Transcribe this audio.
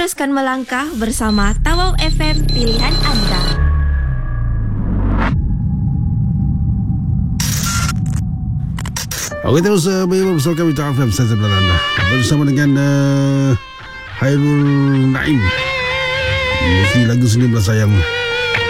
Teruskan melangkah bersama Tawau FM, pilihan anda. Okey, terus bersama kami Tawau FM Stesen Belanda bersama dengan Hairul Naim. Mesti lagu 19 sayang.